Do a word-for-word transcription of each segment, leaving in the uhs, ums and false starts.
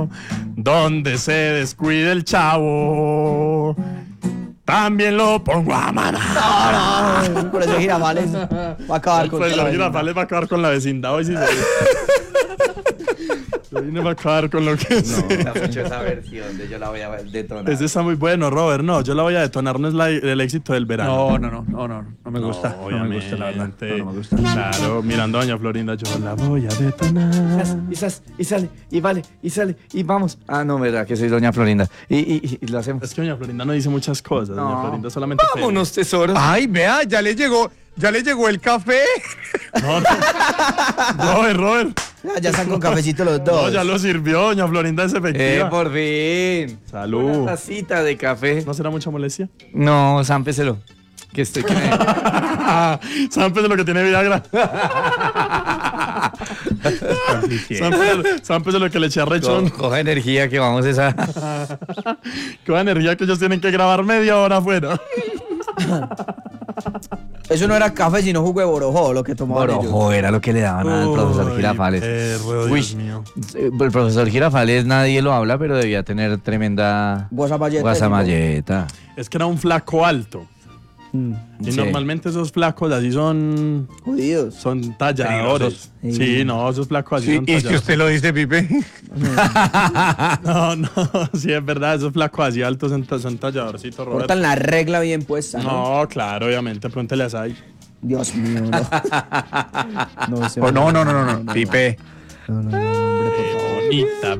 mío. Donde se descuide el chavo, también lo pongo a manar. No, no, por eso Girafales va a acabar con Pues toda los la Girafales va a acabar con la vecindad hoy sí se Yo vine a acabar con lo que sea. No, me escucho esa versión de yo la voy a detonar. Ese está muy bueno, Robert. No, yo la voy a detonar, no es la- el éxito del verano. No, no, no, no, no, no me gusta. No, no me gusta, la verdad. No, no me gusta. Claro, mirando a doña Florinda, yo la voy a detonar. Y, sas, y sale, y vale, y sale, y vamos. Ah, no, verdad, que soy doña Florinda. Y, y, y lo hacemos. Es que doña Florinda no dice muchas cosas. Doña No. Florinda solamente. Vámonos, tesoros. Ay, vea, ya le llegó, ya le llegó el café. No, no. Robert, Robert. Ya, ya están con cafecito los dos. No, ya lo sirvió, doña Florinda es efectiva. Eh, por fin. Salud. Una tacita de café. ¿No será mucha molestia? No, zámpeselo. Que estoy que me... ¿Saben pues de lo que tiene Viagra? ¿Saben pues de lo que le eché a Rechón? Co- Coja energía que vamos esa. Qué energía que ellos tienen que grabar media hora afuera. Eso no era café, sino jugo de borojó, lo que tomaban Borojo era lo que le daban al profesor Uy, Girafales. perro, Uy, Dios mío. eh, el profesor Girafales nadie lo habla, pero debía tener tremenda Guasamalleta. guasamalleta. Es que era un flaco alto. Mm, Y Sí. normalmente esos flacos así son, judíos. son talladores. Sí. Sí, no, esos flacos así Sí, son y es que talladores. usted lo dice, Pipe. No, no, sí es verdad, esos flacos así altos son, ta- son talladorcitos, Roberto. Cortan la regla bien puesta, ¿no? No, claro, obviamente, pregúntele a Sai. Dios mío, no. No, ese Oh, no, no, no, no, hombre, no, Pipe. No, no, no, no, hombre, por Qué favor. bonita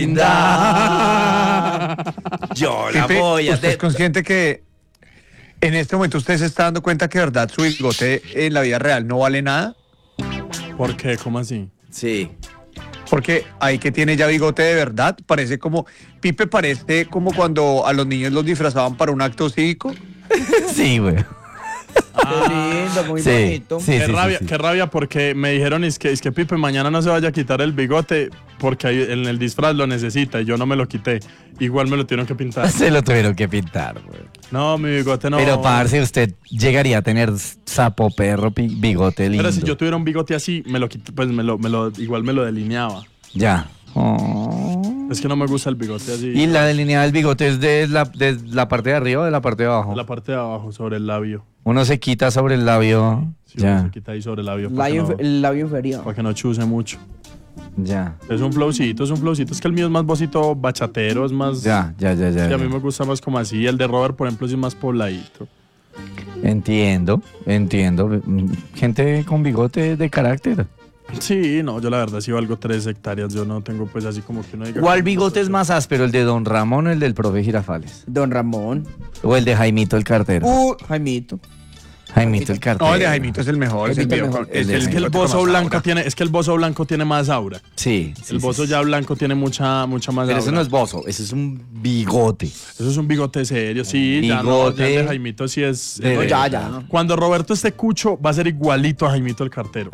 vecindad. Yo la Pipe, voy a ¿usted es consciente que en este momento usted se está dando cuenta que de verdad su bigote en la vida real no vale nada? ¿Por qué? ¿Cómo así? Sí. Porque ahí que tiene ya bigote de verdad, parece como, Pipe parece como cuando a los niños los disfrazaban para un acto cívico. Sí, güey. Qué lindo, muy Sí, bonito. sí, qué sí, rabia, sí, sí. qué rabia porque me dijeron es que, es que Pipe mañana no se vaya a quitar el bigote porque ahí en el disfraz lo necesita y yo no me lo quité. Igual me lo tuvieron que pintar. Se lo tuvieron que pintar, güey. No, mi bigote no. Pero, parce, usted llegaría a tener sapo perro pi- bigote lindo. Pero si yo tuviera un bigote así, me lo quité, pues me lo, me lo, igual me lo delineaba. Ya. Oh. Es que no me gusta el bigote así. ¿Y la delineada del bigote es de la, de la parte de arriba o de la parte de abajo? La parte de abajo, sobre el labio. Uno se quita sobre el labio. Sí, uno ya, se quita ahí sobre el labio. Para que, Labio no, infe- el labio inferior. para que no chuse mucho. ya, Es un flowcito, es un flowcito. Es que el mío es más bocito bachatero, es más. ya, ya, ya, ya. Sí, a mí ya. me gusta más como así. El de Robert, por ejemplo, sí es más pobladito. Entiendo, entiendo. Gente con bigote de carácter. Sí, no, yo la verdad sí valgo tres hectáreas. Yo no tengo pues así como que uno diga. ¿Cuál bigote es más áspero, el de Don Ramón o el del profe Girafales? Don Ramón. ¿O el de Jaimito el cartero? Uh, Jaimito. Jaimito el cartero. No, el de Jaimito es el mejor. Es el, Jaimito viejo- mejor. es El de el Es que el bigote bozo con más blanco aura. tiene, es que el bozo blanco tiene más aura. Sí, sí, El bozo sí, ya sí. blanco tiene mucha, mucha más Pero aura. eso no es bozo, eso es un bigote. Eso es un bigote serio, sí. Ya, no, Bigote ya el de Jaimito sí es. de eh, No, ya, verdad. ya. Cuando Roberto esté cucho, va a ser igualito a Jaimito el cartero.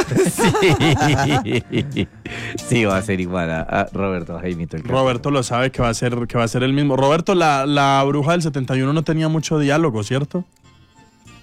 Sí, sí, va a ser igual a, a Roberto a Jaimito el cartero. Roberto lo sabe que va a ser, que va a ser el mismo. Roberto, la, la bruja del setenta y uno no tenía mucho diálogo, ¿cierto?